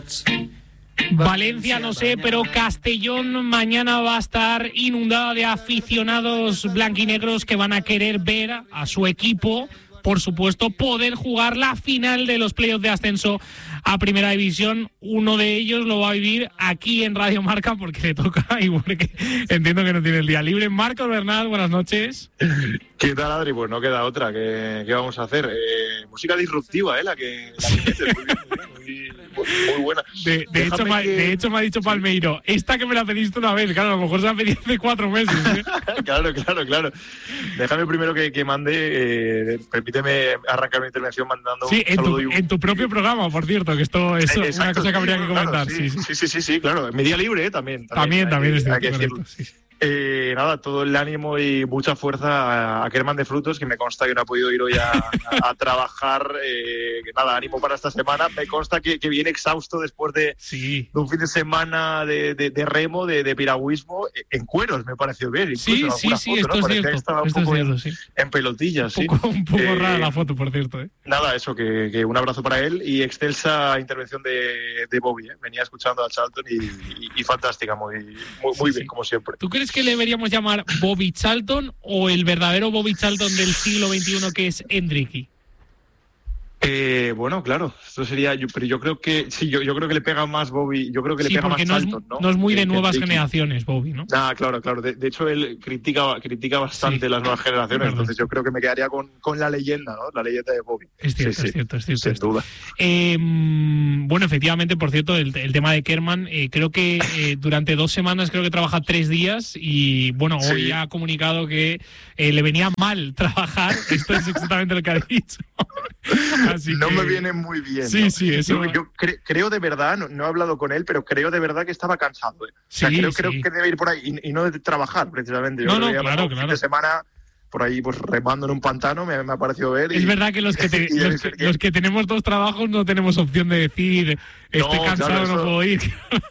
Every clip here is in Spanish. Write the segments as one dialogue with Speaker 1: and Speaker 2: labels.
Speaker 1: Valencia no sé, pero Castellón mañana va a estar inundada de aficionados blanquinegros que van a querer ver a su equipo, por supuesto, poder jugar la final de los playoffs de ascenso a Primera División. Uno de ellos lo va a vivir aquí en Radio Marca porque le toca y porque entiendo que no tiene el día libre. Marcos Bernal, buenas noches.
Speaker 2: ¿Qué tal, Adri? Pues no queda otra. ¿Qué vamos a hacer? Música disruptiva, la que metes. Muy buena.
Speaker 1: De hecho, me ha dicho Palmeiro, esta que me la pediste una vez, claro, a lo mejor se la pedí hace 4 meses. ¿Eh?
Speaker 2: Claro. Déjame primero que mande, permíteme arrancar mi intervención mandando
Speaker 1: un saludo.
Speaker 2: En
Speaker 1: tu propio programa, por cierto, que esto es una cosa que habría que comentar.
Speaker 2: Claro, sí, claro. En mi día libre también
Speaker 1: es
Speaker 2: hay que decirlo. Sí. Nada, todo el ánimo y mucha fuerza a Kerman de Frutos, que me consta que no ha podido ir hoy a trabajar. Nada, ánimo para esta semana. Me consta que viene exhausto después de un fin de semana de remo, de piragüismo, en cueros, me pareció ver.
Speaker 1: Sí,
Speaker 2: foto,
Speaker 1: esto
Speaker 2: ¿no?
Speaker 1: es cierto.
Speaker 2: Estaba un poco en pelotillas.
Speaker 1: Un poco rara la foto, por cierto.
Speaker 2: Nada, eso, que un abrazo para él y excelsa intervención de Bobby. Venía escuchando al Charlton y fantástica, muy bien, como siempre.
Speaker 1: ¿Tú crees que le deberíamos llamar Bobby Charlton o el verdadero Bobby Charlton del siglo XXI, que es Hendricky?
Speaker 2: Bueno, claro, esto sería. Pero yo creo que sí, yo creo que le pega más Bobby. Yo creo que le pega más Charlton, ¿no?
Speaker 1: No es muy de nuevas generaciones, Bobby, ¿no?
Speaker 2: Claro. De hecho, él critica bastante las nuevas generaciones. Entonces, yo creo que me quedaría con la leyenda, ¿no? La leyenda de Bobby.
Speaker 1: Es cierto.
Speaker 2: Sin duda.
Speaker 1: Bueno, efectivamente, por cierto, el tema de Kerman, creo que durante 2 semanas creo que trabaja 3 días y, bueno, hoy ha comunicado que le venía mal trabajar. Esto es exactamente lo que ha dicho.
Speaker 2: Así no me viene muy bien.
Speaker 1: Sí, eso.
Speaker 2: Yo creo de verdad, no he hablado con él, pero creo de verdad que estaba cansado. O sea, creo que debe ir por ahí y no de trabajar, precisamente. Yo
Speaker 1: claro.
Speaker 2: Un fin de semana por ahí pues remando en un pantano, me ha parecido ver.
Speaker 1: Es verdad que los que tenemos 2 trabajos no tenemos opción de decir estoy cansado, no puedo ir.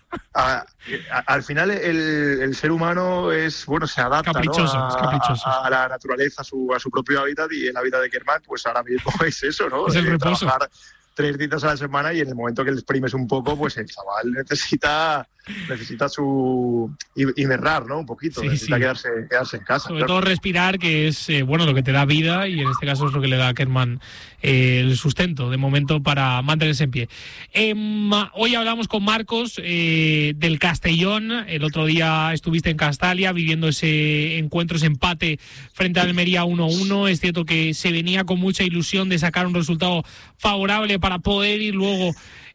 Speaker 2: Al final el ser humano se adapta
Speaker 1: caprichoso,
Speaker 2: a la naturaleza, a su propio hábitat, y el hábitat de Kerman pues ahora mismo es eso, ¿no?
Speaker 1: Es el reposo.
Speaker 2: Trabajar 3 días a la semana y en el momento que le exprimes un poco, pues el chaval necesita su hibernar, ¿no? Un poquito, necesita quedarse en casa.
Speaker 1: Sobre todo respirar, que es lo que te da vida, y en este caso es lo que le da a Kerman el sustento de momento para mantenerse en pie. Hoy hablamos con Marcos del Castellón. El otro día estuviste en Castalia viviendo ese encuentro, ese empate frente a Almería 1-1. Es cierto que se venía con mucha ilusión de sacar un resultado favorable para poder ir luego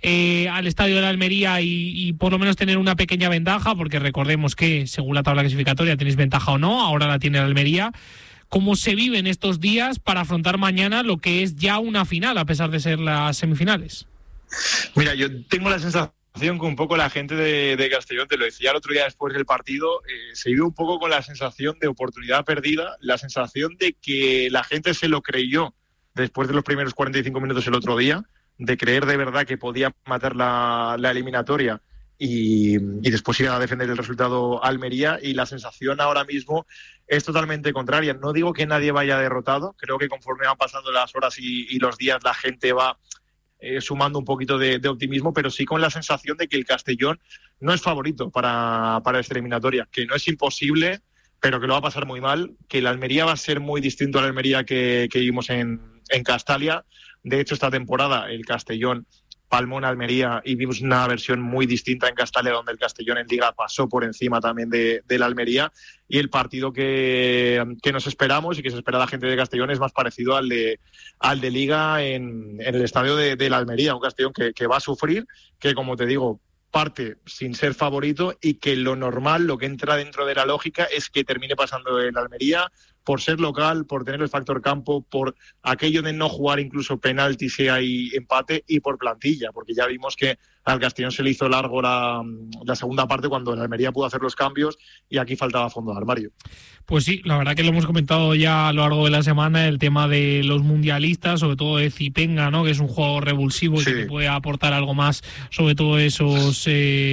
Speaker 1: al estadio de la Almería y por lo menos tener una pequeña ventaja, porque recordemos que según la tabla clasificatoria tenéis ventaja o no, ahora la tiene la Almería. ¿Cómo se viven estos días para afrontar mañana lo que es ya una final, a pesar de ser las semifinales?
Speaker 2: Mira, yo tengo la sensación que un poco la gente de Castellón, te lo decía el otro día después del partido, se vive un poco con la sensación de oportunidad perdida, la sensación de que la gente se lo creyó después de los primeros 45 minutos el otro día, de creer de verdad que podía matar la eliminatoria y después ir a defender el resultado Almería, y la sensación ahora mismo es totalmente contraria. No digo que nadie vaya derrotado, creo que conforme van pasando las horas y los días la gente va sumando un poquito de optimismo, pero sí con la sensación de que el Castellón no es favorito para esta eliminatoria, que no es imposible, pero que lo va a pasar muy mal, que la Almería va a ser muy distinto a la Almería que vimos en Castalia. De hecho, esta temporada el Castellón palmó en Almería y vimos una versión muy distinta en Castalia, donde el Castellón en Liga pasó por encima también de la Almería, y el partido que nos esperamos y que se espera la gente de Castellón es más parecido al de Liga en el estadio de la Almería, un Castellón que va a sufrir, que como te digo, parte sin ser favorito, y que lo normal, lo que entra dentro de la lógica, es que termine pasando en Almería por ser local, por tener el factor campo, por aquello de no jugar incluso penalti si hay empate, y por plantilla, porque ya vimos que al Castellón se le hizo largo la segunda parte cuando el Almería pudo hacer los cambios y aquí faltaba fondo de armario.
Speaker 1: Pues sí, la verdad que lo hemos comentado ya a lo largo de la semana, el tema de los mundialistas, sobre todo de Zipenga, ¿no? Que es un juego revulsivo y que te puede aportar algo más, sobre todo esos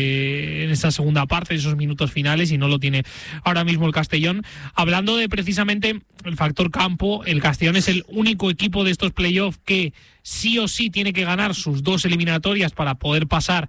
Speaker 1: en esa segunda parte, esos minutos finales, y no lo tiene ahora mismo el Castellón. Hablando de precisamente el factor campo, el Castellón es el único equipo de estos playoffs que sí o sí tiene que ganar sus 2 eliminatorias para poder pasar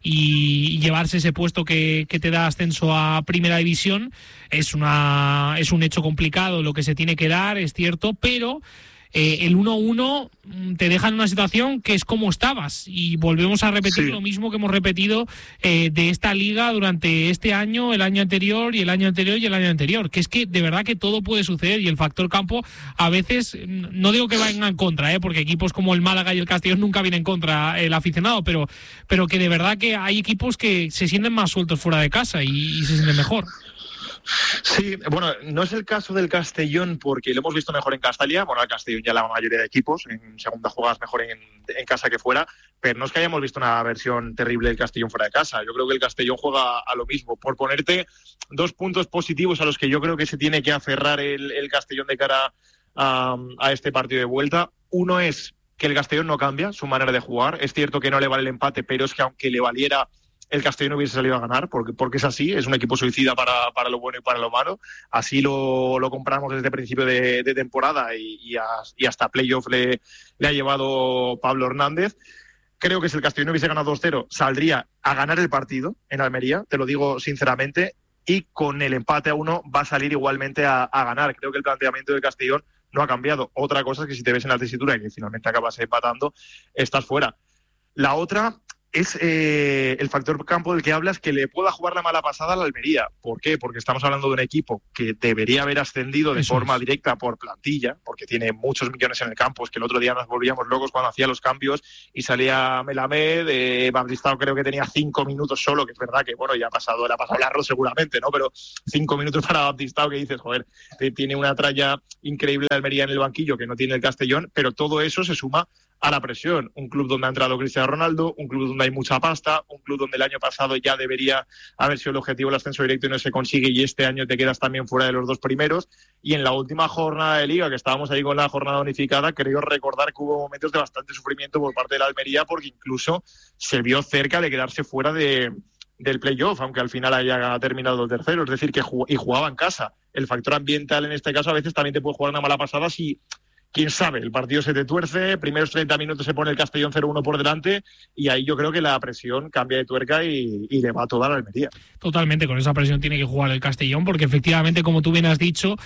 Speaker 1: y llevarse ese puesto que te da ascenso a Primera División. Es un hecho complicado lo que se tiene que dar, es cierto, pero el 1-1 te deja en una situación que es como estabas, y volvemos a repetir lo mismo que hemos repetido de esta liga durante este año, el año anterior y el año anterior y el año anterior, que es que de verdad que todo puede suceder, y el factor campo a veces, no digo que venga en contra, porque equipos como el Málaga y el Castellón nunca vienen en contra el aficionado, pero que de verdad que hay equipos que se sienten más sueltos fuera de casa y se sienten mejor.
Speaker 2: Sí, bueno, no es el caso del Castellón porque lo hemos visto mejor en Castalia. Bueno, el Castellón ya la mayoría de equipos en segunda juegas mejor en casa que fuera, pero no es que hayamos visto una versión terrible del Castellón fuera de casa. Yo creo que el Castellón juega a lo mismo. Por ponerte 2 puntos positivos a los que yo creo que se tiene que aferrar el Castellón de cara a este partido de vuelta. Uno es que el Castellón no cambia su manera de jugar. Es cierto que no le vale el empate, pero es que aunque le valiera, el Castellón hubiese salido a ganar, porque es así, es un equipo suicida para lo bueno y para lo malo. Así lo compramos desde principio de temporada y hasta playoff le ha llevado Pablo Hernández. Creo que si el Castellón hubiese ganado 2-0, saldría a ganar el partido en Almería, te lo digo sinceramente, y con el empate a 1 va a salir igualmente a ganar. Creo que el planteamiento del Castellón no ha cambiado. Otra cosa es que si te ves en la tesitura y que finalmente acabas empatando, estás fuera. La otra es el factor campo del que hablas, que le pueda jugar la mala pasada a la Almería. ¿Por qué? Porque estamos hablando de un equipo que debería haber ascendido de forma directa por plantilla, porque tiene muchos millones en el campo. Es que el otro día nos volvíamos locos cuando hacía los cambios y salía Melamed, Baptistao creo que tenía 5 minutos solo, que es verdad que, bueno, ya le ha pasado largo seguramente, ¿no? Pero 5 minutos para Baptistao, que dices, joder, tiene una tralla increíble de Almería en el banquillo que no tiene el Castellón, pero todo eso se suma a la presión. Un club donde ha entrado Cristiano Ronaldo, un club donde hay mucha pasta, un club donde el año pasado ya debería haber sido el objetivo el ascenso directo y no se consigue, y este año te quedas también fuera de los 2 primeros. Y en la última jornada de Liga, que estábamos ahí con la jornada unificada, creo recordar que hubo momentos de bastante sufrimiento por parte de la Almería, porque incluso se vio cerca de quedarse fuera del playoff, aunque al final haya terminado el tercero. Es decir, que jugaba en casa. El factor ambiental en este caso a veces también te puede jugar una mala pasada si, quién sabe, el partido se te tuerce, primeros 30 minutos se pone el Castellón 0-1 por delante, y ahí yo creo que la presión cambia de tuerca y le va a toda la Almería.
Speaker 1: Totalmente, con esa presión tiene que jugar el Castellón, porque efectivamente, como tú bien has dicho,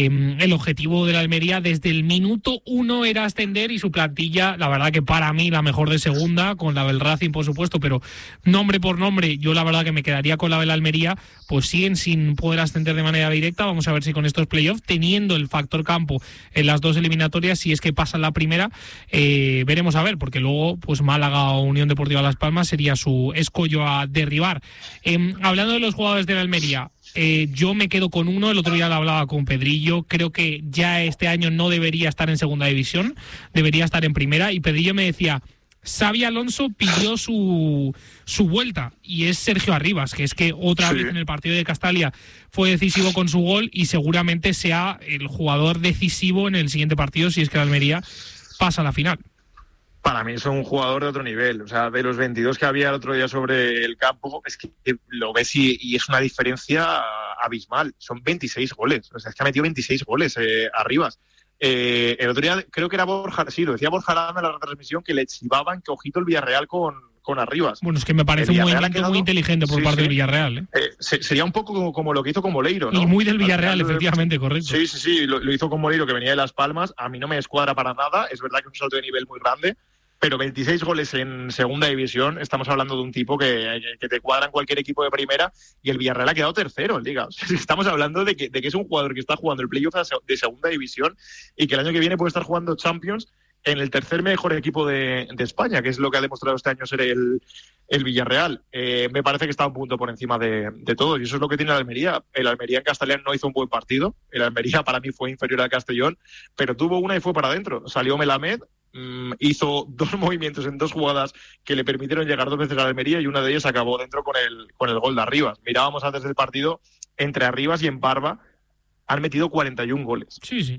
Speaker 1: el objetivo de la Almería desde el minuto 1 era ascender, y su plantilla, la verdad que para mí la mejor de segunda, con la del Racing por supuesto, pero nombre por nombre, yo la verdad que me quedaría con la del Almería, pues siguen sin poder ascender de manera directa. Vamos a ver si con estos playoffs, teniendo el factor campo en las 2 eliminatorias, si es que pasa la primera, veremos a ver, porque luego pues Málaga o Unión Deportiva Las Palmas sería su escollo a derribar. Hablando de los jugadores de la Almería, yo me quedo con uno. El otro día lo hablaba con Pedrillo, creo que ya este año no debería estar en segunda división, debería estar en primera, y Pedrillo me decía: Xabi Alonso pidió su vuelta, y es Sergio Arribas, que es que otra vez en el partido de Castalia fue decisivo con su gol, y seguramente sea el jugador decisivo en el siguiente partido si es que la Almería pasa a la final.
Speaker 2: Para mí es un jugador de otro nivel. O sea, de los 22 que había el otro día sobre el campo, es que lo ves y es una diferencia abismal. Son 26 goles. O sea, es que ha metido 26 goles Arribas. El otro día creo que era Borja, sí, lo decía Borja Arana en la retransmisión, que le chivaban que ojito el Villarreal con Arribas.
Speaker 1: Bueno, es que me parece un movimiento muy inteligente por parte del Villarreal.
Speaker 2: Sería un poco como lo que hizo con Moleiro, ¿no?
Speaker 1: Y muy del Villarreal, efectivamente, correcto.
Speaker 2: Sí, lo hizo con Moleiro, que venía de Las Palmas. A mí no me escuadra para nada. Es verdad que es un salto de nivel muy grande, pero 26 goles en segunda división, estamos hablando de un tipo que te cuadra en cualquier equipo de primera, y el Villarreal ha quedado tercero en Liga. O sea, estamos hablando de que es un jugador que está jugando el playoff de segunda división y que el año que viene puede estar jugando Champions en el tercer mejor equipo de España, que es lo que ha demostrado este año ser el Villarreal. Me parece que está un punto por encima de todo, y eso es lo que tiene el Almería. El Almería en Castellón no hizo un buen partido. El Almería para mí fue inferior al Castellón, pero tuvo una y fue para adentro. Salió Melamed, hizo 2 movimientos en 2 jugadas que le permitieron llegar 2 veces a la Almería, y una de ellas acabó dentro con el gol de Arribas. Mirábamos antes del partido, entre Arribas y Embarba han metido 41 goles.
Speaker 1: Sí.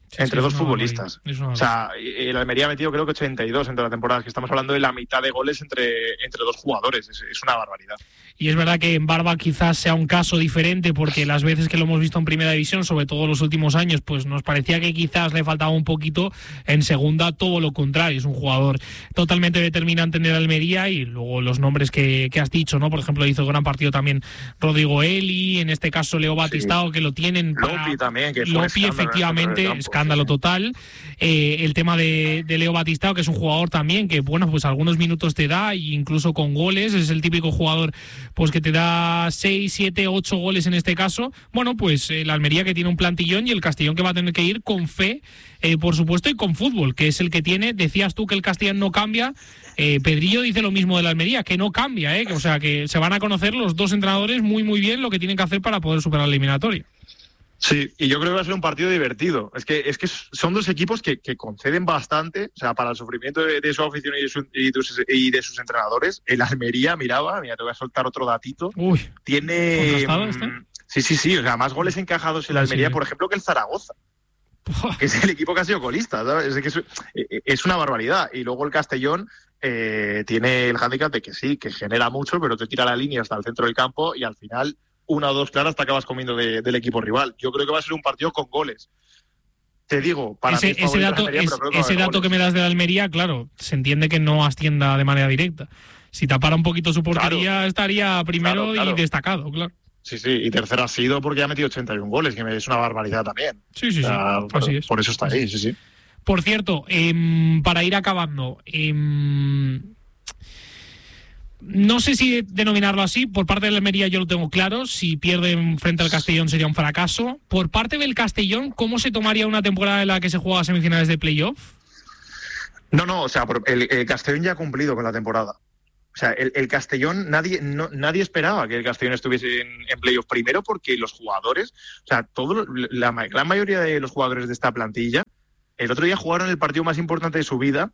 Speaker 2: entre dos futbolistas. O sea, el Almería ha metido creo que 82 entre la temporada, que estamos hablando de la mitad de goles entre dos jugadores. Es una barbaridad.
Speaker 1: Y es verdad que en Barba quizás sea un caso diferente, porque las veces que lo hemos visto en primera división, sobre todo los últimos años, pues nos parecía que quizás le faltaba un poquito. En segunda, todo lo contrario, es un jugador totalmente determinante en el Almería. Y luego los nombres que has dicho, ¿no? Por ejemplo, hizo gran partido también Rodrigo Eli, en este caso Leo Batistao, que lo tienen para...
Speaker 2: Lopi también, que
Speaker 1: Lopi, efectivamente, escándalo total. El tema de Leo Batistao, que es un jugador también que, bueno, pues algunos minutos te da, e incluso con goles, es el típico jugador pues que te da 6, 7, 8 goles en este caso. Bueno, pues el Almería, que tiene un plantillón, y el Castellón, que va a tener que ir con fe, por supuesto, y con fútbol, que es el que tiene. Decías tú que el Castellón no cambia. Pedrillo dice lo mismo del Almería, que no cambia, o sea, que se van a conocer los dos entrenadores muy muy bien lo que tienen que hacer para poder superar la eliminatoria.
Speaker 2: Sí, y yo creo que va a ser un partido divertido. Es que son dos equipos que conceden bastante, o sea, para el sufrimiento de su afición y de sus entrenadores. El Almería, mira, te voy a soltar otro datito.
Speaker 1: Uy,
Speaker 2: tiene Sí, o sea, más goles encajados el Almería,
Speaker 1: sí.
Speaker 2: Por ejemplo, que el Zaragoza, que es el equipo que ha sido colista, ¿sabes? Es una barbaridad. Y luego el Castellón tiene el hándicap de que sí, que genera mucho, pero te tira la línea hasta el centro del campo y al final una o dos claras te acabas comiendo del equipo rival. Yo creo que va a ser un partido con goles. Te digo, para
Speaker 1: ese dato que me das de la Almería, claro, se entiende que no ascienda de manera directa. Si tapara un poquito su portería, claro, estaría primero y destacado, claro.
Speaker 2: Sí, y tercero ha sido porque ha metido 81 goles, que es una barbaridad también.
Speaker 1: Sí, así es.
Speaker 2: Por eso está ahí, sí.
Speaker 1: Por cierto, para ir acabando, no sé si denominarlo así. Por parte de la Almería yo lo tengo claro. Si pierden frente al Castellón sería un fracaso. Por parte del Castellón, ¿cómo se tomaría una temporada en la que se juega semifinales de playoff?
Speaker 2: No, o sea, el Castellón ya ha cumplido con la temporada. O sea, el Castellón, nadie esperaba que el Castellón estuviese en playoff, primero porque los jugadores, o sea, la gran mayoría de los jugadores de esta plantilla, el otro día jugaron el partido más importante de su vida.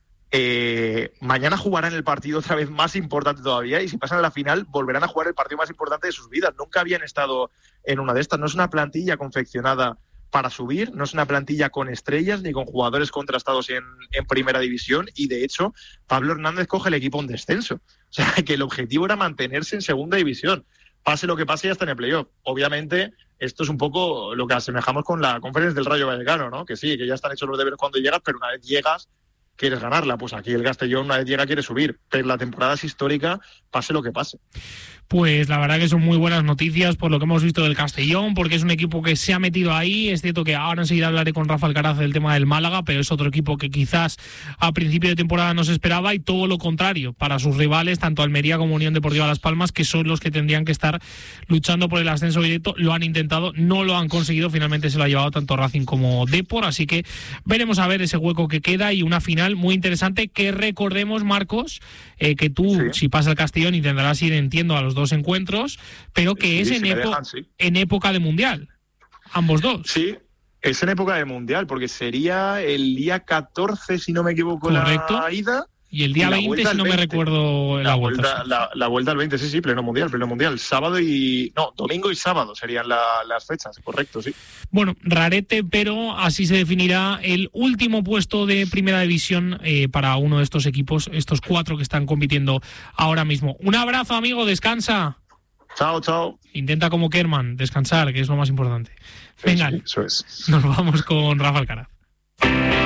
Speaker 2: Mañana jugarán el partido otra vez más importante todavía, y si pasan a la final volverán a jugar el partido más importante de sus vidas. Nunca habían estado en una de estas. No es una plantilla confeccionada para subir, no es una plantilla con estrellas ni con jugadores contrastados en primera división, y de hecho Pablo Hernández coge el equipo en descenso. O sea, que el objetivo era mantenerse en segunda división. Pase lo que pase, ya está en el playoff. Obviamente, esto es un poco lo que asemejamos con la Conference del Rayo Vallecano, ¿no? Que sí, que ya están hechos los deberes cuando llegas, pero una vez llegas quieres ganarla. Pues aquí el Castellón, una vez llega, quiere subir. Pero la temporada es histórica, pase lo que pase.
Speaker 1: Pues la verdad que son muy buenas noticias por lo que hemos visto del Castellón, porque es un equipo que se ha metido ahí. Es cierto que ahora enseguida hablaré con Rafa Alcaraz del tema del Málaga, pero es otro equipo que quizás a principio de temporada no se esperaba, y todo lo contrario para sus rivales, tanto Almería como Unión Deportiva Las Palmas, que son los que tendrían que estar luchando por el ascenso directo. Lo han intentado, no lo han conseguido, finalmente se lo ha llevado tanto Racing como Depor, así que veremos a ver ese hueco que queda, y una final muy interesante que recordemos, Marcos, que tú, si pasa el Castellón, intentarás ir, entiendo, a los dos encuentros, pero que es en época de Mundial, ambos dos.
Speaker 2: Sí, es en época de Mundial, porque sería el día 14, si no me equivoco,
Speaker 1: correcto,
Speaker 2: la ida.
Speaker 1: Y el día 20, si no me recuerdo, la vuelta.
Speaker 2: La vuelta al 20, sí, pleno mundial. Domingo y sábado serían las fechas, correcto, sí.
Speaker 1: Bueno, rarete, pero así se definirá el último puesto de primera división para uno de estos equipos, estos 4 que están compitiendo ahora mismo. Un abrazo, amigo, descansa.
Speaker 2: Chao.
Speaker 1: Intenta, como Kerman, descansar, que es lo más importante. Venga,
Speaker 2: sí, eso es.
Speaker 1: Nos vamos con Rafa Alcaraz.